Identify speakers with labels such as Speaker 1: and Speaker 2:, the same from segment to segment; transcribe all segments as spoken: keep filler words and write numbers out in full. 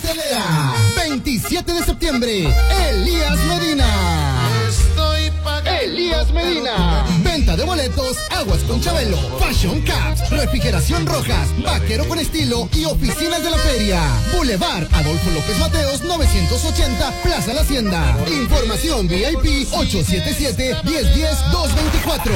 Speaker 1: cartelera. veintisiete de septiembre, Elías Medina.
Speaker 2: Estoy pagando.
Speaker 1: Elías Medina. Venta de boletos, aguas con Chabelo, Fashion Caps, refrigeración Rojas, vaquero con estilo y oficinas de la feria. Boulevard Adolfo López Mateos novecientos ochenta, Plaza La Hacienda. Información V I P ocho siete siete, uno cero uno cero, dos dos cuatro.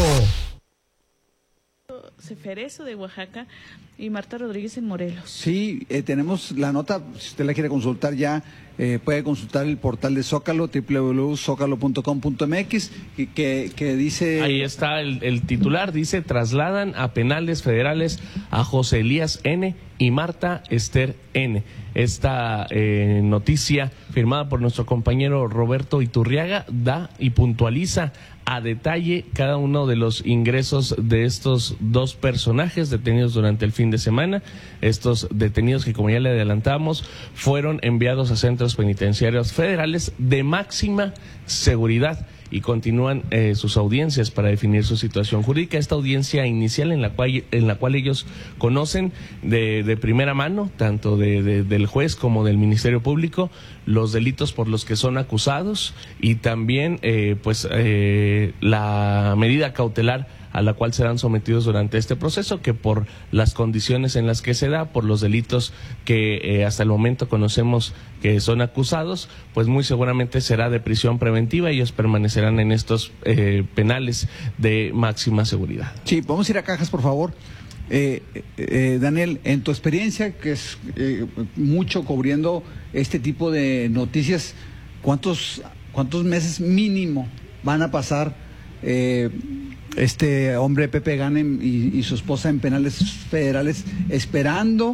Speaker 3: Ceferezo de Oaxaca y Marta Rodríguez en Morelos.
Speaker 4: Sí, eh, tenemos la nota, si usted la quiere consultar ya, eh, puede consultar el portal de Zócalo, doble u doble u doble u punto zócalo punto com punto m x, que, que, que dice...
Speaker 5: Ahí está el, el titular, dice, trasladan a penales federales a José Elías N. y Marta Esther N. Esta eh, noticia, firmada por nuestro compañero Roberto Iturriaga, da y puntualiza a detalle cada uno de los ingresos de estos dos personajes detenidos durante el fin de semana. Estos detenidos que, como ya le adelantamos, fueron enviados a centros penitenciarios federales de máxima seguridad y continúan eh, sus audiencias para definir su situación jurídica. Esta audiencia inicial en la cual, en la cual ellos conocen de, de primera mano, tanto de, de, del juez como del Ministerio Público, los delitos por los que son acusados y también eh, pues eh, la medida cautelar a la cual serán sometidos durante este proceso, que por las condiciones en las que se da, por los delitos que eh, hasta el momento conocemos que son acusados, pues muy seguramente será de prisión preventiva y ellos permanecerán en estos eh, penales de máxima seguridad.
Speaker 4: Sí, vamos a ir a cajas, por favor. Eh, eh, Daniel, en tu experiencia, que es eh, mucho cubriendo este tipo de noticias, ¿cuántos, cuántos meses mínimo van a pasar eh, este hombre Pepe Ganem y, y su esposa en penales federales esperando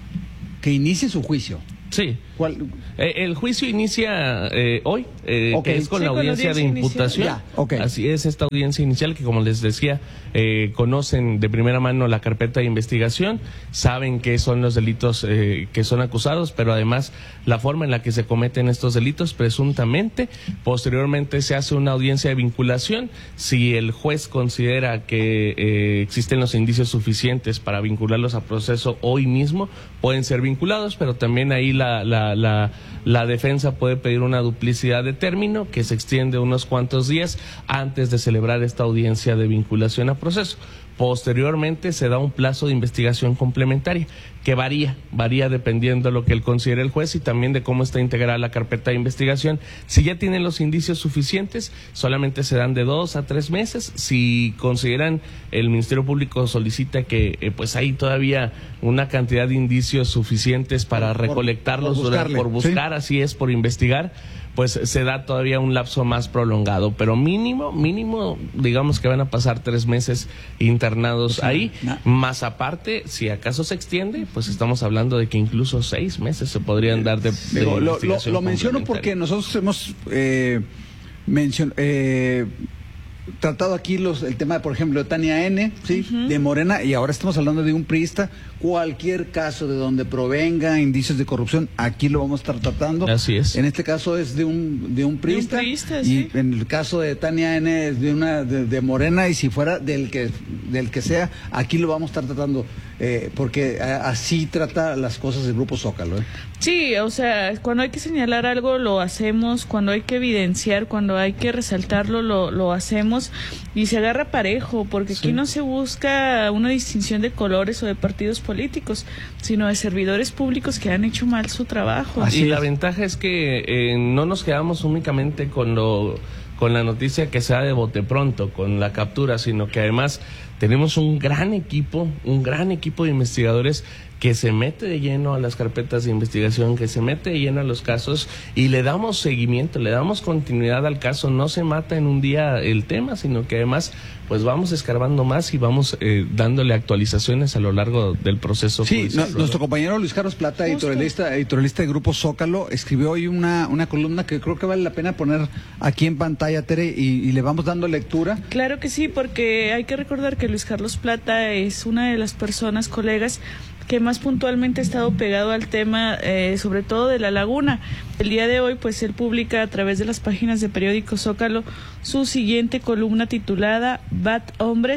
Speaker 4: que inicie su juicio?
Speaker 5: Sí.
Speaker 4: ¿Cuál?
Speaker 5: Eh, el juicio inicia eh, hoy, eh,
Speaker 4: Okay.
Speaker 5: que es con
Speaker 3: Sí,
Speaker 5: la
Speaker 3: con la
Speaker 5: audiencia,
Speaker 3: audiencia
Speaker 5: de imputación.
Speaker 4: Ya, okay.
Speaker 5: Así es, esta audiencia inicial que, como les decía, eh, conocen de primera mano la carpeta de investigación, saben qué son los delitos eh, que son acusados, pero además la forma en la que se cometen estos delitos presuntamente. Posteriormente se hace una audiencia de vinculación. Si el juez considera que eh, existen los indicios suficientes para vincularlos a proceso hoy mismo, pueden ser vinculados, pero también ahí la, la, la, la defensa puede pedir una duplicidad de término que se extiende unos cuantos días antes de celebrar esta audiencia de vinculación a proceso. Posteriormente se da un plazo de investigación complementaria que varía, varía dependiendo de lo que él considere el juez y también de cómo está integrada la carpeta de investigación. Si ya tienen los indicios suficientes, solamente se dan de dos a tres meses. Si consideran, el Ministerio Público solicita que eh, pues hay todavía una cantidad de indicios suficientes para
Speaker 4: Por-
Speaker 5: recolectarlos,
Speaker 4: por
Speaker 5: durante,
Speaker 4: buscarle,
Speaker 5: por buscar,
Speaker 4: ¿sí?
Speaker 5: así es, por investigar, pues se da todavía un lapso más prolongado, pero mínimo, mínimo, digamos que van a pasar tres meses internados
Speaker 4: Pues,
Speaker 5: ahí,
Speaker 4: na-
Speaker 5: más aparte, si acaso se extiende, pues estamos hablando de que incluso seis meses se podrían dar de, de
Speaker 4: Digo, lo, lo,
Speaker 5: investigación
Speaker 4: lo menciono porque
Speaker 5: complementaria.
Speaker 4: nosotros hemos eh, mencion, eh, tratado aquí los, el tema, por ejemplo, de Tania N, ¿sí? Uh-huh. De Morena, y ahora estamos hablando de un priista. Cualquier caso de donde provenga indicios de corrupción, aquí lo vamos a estar tratando.
Speaker 5: Así es.
Speaker 4: En este caso es de un de un priista,
Speaker 3: De un priista,
Speaker 4: y
Speaker 3: sí.
Speaker 4: en el caso de Tania N es de una de, de Morena, y si fuera del que del que sea, aquí lo vamos a estar tratando, eh, porque a, así trata las cosas el Grupo Zócalo, ¿eh?
Speaker 3: Sí, o sea, cuando hay que señalar algo lo hacemos, cuando hay que evidenciar, cuando hay que resaltarlo lo, lo hacemos y se agarra parejo, porque
Speaker 4: Sí.
Speaker 3: aquí no se busca una distinción de colores o de partidos políticos, sino de servidores públicos que han hecho mal su trabajo.
Speaker 4: Así
Speaker 5: y la
Speaker 4: es.
Speaker 5: ventaja es que eh, no nos quedamos únicamente con lo con la noticia que sea de bote pronto, con la captura, sino que además tenemos un gran equipo, un gran equipo de investigadores que se mete de lleno a las carpetas de investigación, que se mete de lleno a los casos y le damos seguimiento, le damos continuidad al caso. No se mata en un día el tema, sino que además pues vamos escarbando más y vamos eh, dándole actualizaciones a lo largo del proceso.
Speaker 4: Sí,
Speaker 5: judicial,
Speaker 4: no, nuestro compañero Luis Carlos Plata,
Speaker 3: Justo.
Speaker 4: editorialista, editorialista del Grupo Zócalo, escribió hoy una, una columna que creo que vale la pena poner aquí en pantalla, Tere, y, y le vamos dando lectura.
Speaker 3: Claro que sí, porque hay que recordar que Luis Carlos Plata es una de las personas, colegas, que más puntualmente ha estado pegado al tema, eh, sobre todo de La Laguna. El día de hoy, pues él publica a través de las páginas de periódico Zócalo su siguiente columna titulada Bad Hombres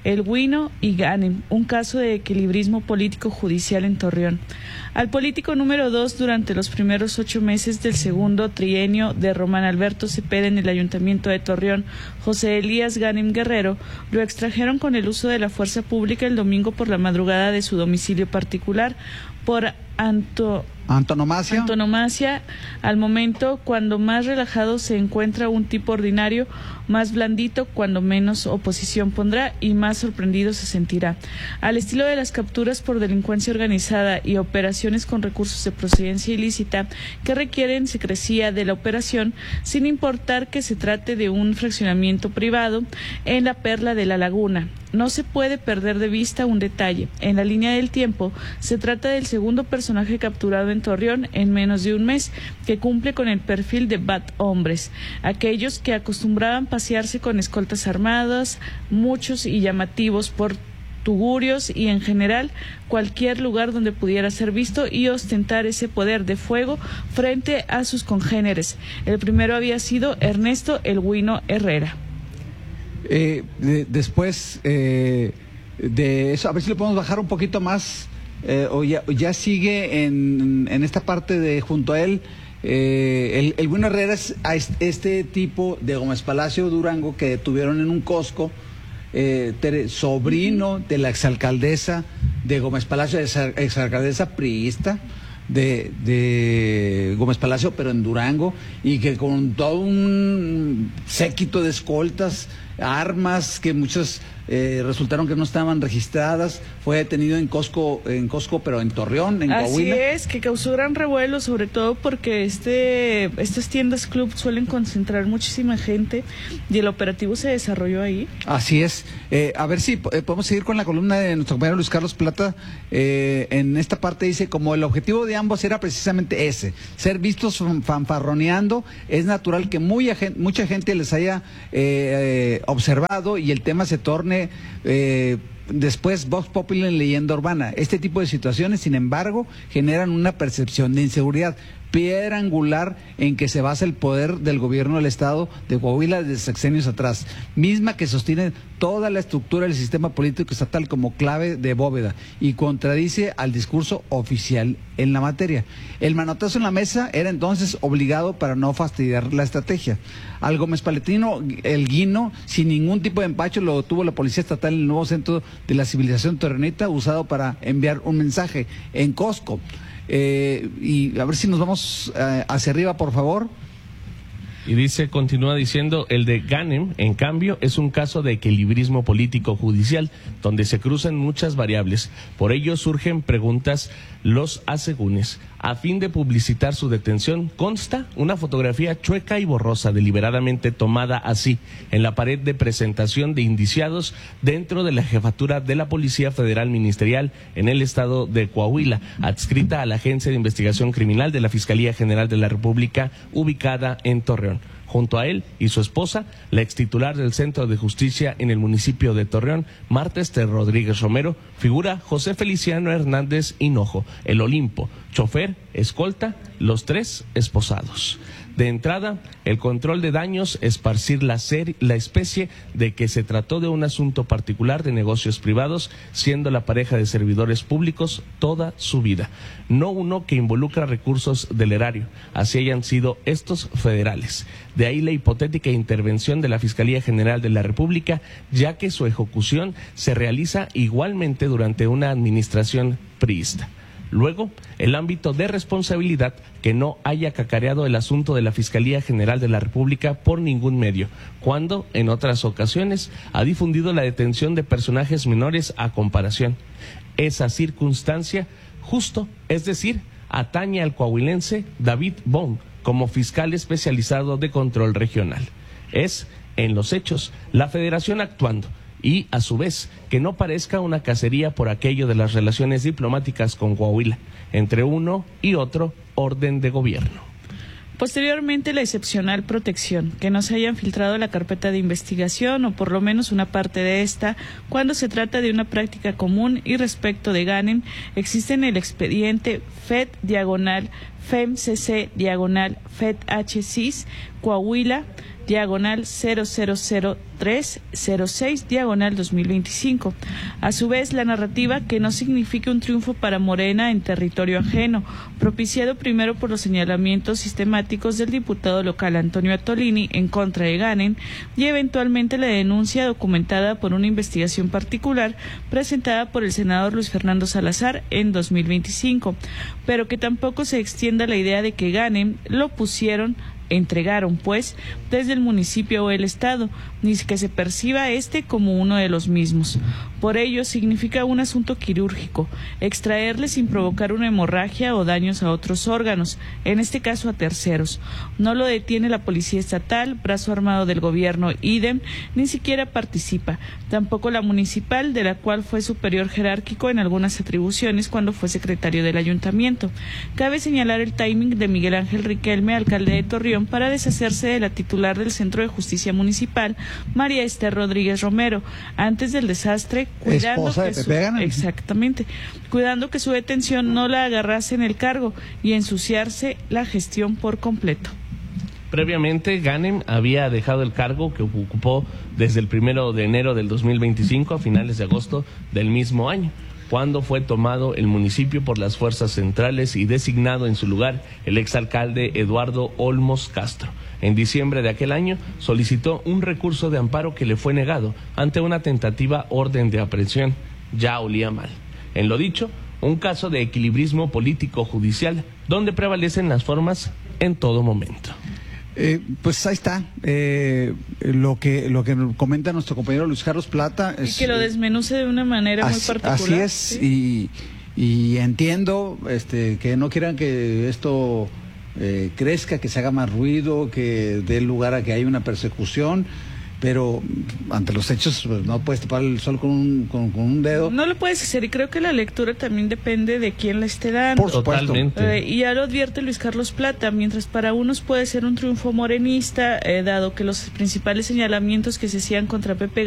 Speaker 3: El Guino y Ganem, un caso de equilibrismo político judicial en Torreón. Al político número dos durante los primeros ocho meses del segundo trienio de Román Alberto Cepeda en el Ayuntamiento de Torreón, José Elías Ganem Guerrero, lo extrajeron con el uso de la fuerza pública el domingo por la madrugada de su domicilio particular por anto
Speaker 4: Antonomasia.
Speaker 3: Antonomasia, al momento cuando más relajado se encuentra un tipo ordinario, más blandito cuando menos oposición pondrá y más sorprendido se sentirá. Al estilo de las capturas por delincuencia organizada y operaciones con recursos de procedencia ilícita que requieren secrecía de la operación, sin importar que se trate de un fraccionamiento privado en la Perla de la Laguna. No se puede perder de vista un detalle. En la línea del tiempo, se trata del segundo personaje capturado en Torreón en menos de un mes, que cumple con el perfil de bad hombres, aquellos que acostumbraban pasearse con escoltas armadas, muchos y llamativos por tugurios y en general cualquier lugar donde pudiera ser visto y ostentar ese poder de fuego frente a sus congéneres. El primero había sido Ernesto El Guino Herrera.
Speaker 4: Eh, de, después eh, de eso, a ver si le podemos bajar un poquito más, eh, o ya, ya sigue en, en esta parte de junto a él. Eh, el, el Guino Herrera es a este tipo de Gómez Palacio Durango que detuvieron en un Costco, eh, sobrino de la exalcaldesa de Gómez Palacio, exalcaldesa priista de, de Gómez Palacio, pero en Durango, y que con todo un séquito de escoltas, armas que muchas eh, resultaron que no estaban registradas, fue detenido en Costco, en Costco, pero en Torreón, en
Speaker 3: Así
Speaker 4: Coahuila.
Speaker 3: Así es, que causó gran revuelo, sobre todo porque este estas tiendas club suelen concentrar muchísima gente y el operativo se desarrolló ahí.
Speaker 4: Así es. Eh, a ver si eh, podemos seguir con la columna de nuestro compañero Luis Carlos Plata. Eh, en esta parte dice, como el objetivo de ambos era precisamente ese, ser vistos fanfarroneando, es natural que muy, mucha gente les haya eh, eh, observado y el tema se torne eh, después Vox Populi en leyenda urbana. Este tipo de situaciones, sin embargo, generan una percepción de inseguridad, piedra angular en que se basa el poder del gobierno del estado de Coahuila desde sexenios atrás, misma que sostiene toda la estructura del sistema político estatal como clave de bóveda y contradice al discurso oficial en la materia. El manotazo en la mesa era entonces obligado para no fastidiar la estrategia. Al Gómez Paletino, el Guino, sin ningún tipo de empacho, lo tuvo la Policía Estatal en el nuevo centro de la civilización torreonita, usado para enviar un mensaje en Costco. Eh, y a ver si nos vamos eh, hacia arriba, por favor.
Speaker 5: Y dice, continúa diciendo, el de Ganem, en cambio, es un caso de equilibrismo político judicial, donde se cruzan muchas variables. Por ello surgen preguntas los asegúnes. A fin de publicitar su detención, consta una fotografía chueca y borrosa, deliberadamente tomada así, en la pared de presentación de indiciados dentro de la jefatura de la Policía Federal Ministerial en el estado de Coahuila, adscrita a la Agencia de Investigación Criminal de la Fiscalía General de la República, ubicada en Torreón. Junto a él y su esposa, la extitular del Centro de Justicia en el municipio de Torreón, Marta Ester Rodríguez Romero, figura José Feliciano Hernández Hinojo, el Olimpo, chofer, escolta, los tres esposados. De entrada, el control de daños, esparcir la, ser, la especie de que se trató de un asunto particular de negocios privados, siendo la pareja de servidores públicos toda su vida, no uno que involucra recursos del erario, así hayan sido estos federales. De ahí la hipotética intervención de la Fiscalía General de la República, ya que su ejecución se realiza igualmente durante una administración priista. Luego, el ámbito de responsabilidad que no haya cacareado el asunto de la Fiscalía General de la República por ningún medio, cuando en otras ocasiones ha difundido la detención de personajes menores a comparación. Esa circunstancia, justo, es decir, atañe al coahuilense David Bond como fiscal especializado de control regional. Es, en los hechos, la Federación actuando, y, a su vez, que no parezca una cacería por aquello de las relaciones diplomáticas con Coahuila, entre uno y otro orden de gobierno.
Speaker 3: Posteriormente, la excepcional protección, que no se hayan filtrado la carpeta de investigación o por lo menos una parte de esta, cuando se trata de una práctica común y respecto de Ganem, existe en el expediente F E D diagonal FEMCC, diagonal FEDHCIS, Coahuila, diagonal cero cero cero tres cero seis, diagonal dos mil veinticinco. A su vez, la narrativa que no signifique un triunfo para Morena en territorio ajeno, propiciado primero por los señalamientos sistemáticos del diputado local Antonio Attolini en contra de Ganem y eventualmente la denuncia documentada por una investigación particular presentada por el senador Luis Fernando Salazar en dos mil veinticinco, pero que tampoco se extienda la idea de que Ganem lo pusieron entregaron, pues, desde el municipio o el estado, ni que se perciba este como uno de los mismos. Por ello, significa un asunto quirúrgico, extraerle sin provocar una hemorragia o daños a otros órganos, en este caso a terceros. No lo detiene la Policía Estatal, brazo armado del gobierno idem, ni siquiera participa. Tampoco la municipal, de la cual fue superior jerárquico en algunas atribuciones cuando fue secretario del ayuntamiento. Cabe señalar el timing de Miguel Ángel Riquelme, alcalde de Torreón, para deshacerse de la titular del Centro de Justicia Municipal, María Esther Rodríguez Romero, antes del desastre, cuidando
Speaker 4: esposa
Speaker 3: que
Speaker 4: de
Speaker 3: su,
Speaker 4: Pepe Ganem.
Speaker 3: exactamente, cuidando que su detención no la agarrase en el cargo y ensuciarse la gestión por completo.
Speaker 5: Previamente, Ganem había dejado el cargo que ocupó desde el primero de enero del dos mil veinticinco a finales de agosto del mismo año, cuando fue tomado el municipio por las fuerzas centrales y designado en su lugar el exalcalde Eduardo Olmos Castro. En diciembre de aquel año solicitó un recurso de amparo que le fue negado ante una tentativa orden de aprehensión. Ya olía mal. En lo dicho, un caso de equilibrismo político-judicial donde prevalecen las formas en todo momento.
Speaker 4: Eh, pues ahí está eh, lo que lo que comenta nuestro compañero Luis Carlos Plata.
Speaker 3: Es, y que lo desmenuce de una manera
Speaker 4: así,
Speaker 3: muy particular.
Speaker 4: Así es,
Speaker 3: ¿sí?
Speaker 4: y, y entiendo este, que no quieran que esto eh, crezca, que se haga más ruido, que dé lugar a que haya una persecución, pero ante los hechos pues, no puedes tapar el sol con un, con, con un dedo.
Speaker 3: No lo puedes hacer, y creo que la lectura también depende de quién la esté dando.
Speaker 4: Por supuesto.
Speaker 5: Totalmente.
Speaker 3: Eh, y ya lo advierte Luis Carlos Plata, mientras para unos puede ser un triunfo morenista, eh, dado que los principales señalamientos que se hacían contra Pepe